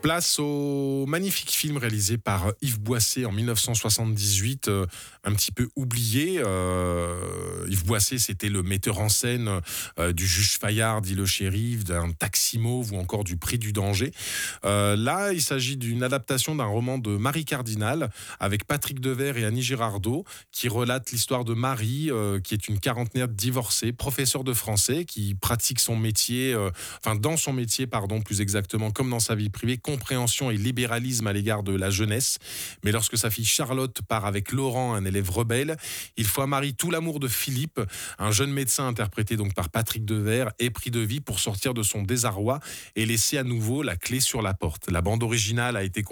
Place au magnifique film réalisé par Yves Boisset en 1978, un petit peu oublié. Yves Boisset, c'était le metteur en scène du Juge Fayard, dit le shérif, d'un Taxi Mauve ou encore du Prix du danger. Là, il s'agit d'une adaptation d'un roman de Marie Cardinal avec Patrick Devers et Annie Girardot qui relate l'histoire de Marie, qui est une quarantenaire divorcée, professeure de français, qui pratique son métier, dans son métier, plus exactement, comme dans sa vie privée, compréhension et libéralisme à l'égard de la jeunesse. Mais lorsque sa fille Charlotte part avec Laurent, un élève rebelle, il faut à Marie tout l'amour de Philippe, un jeune médecin interprété donc par Patrick Devers, épris de vie pour sortir de son désarroi et laisser à nouveau la clé sur la porte. La bande originale a été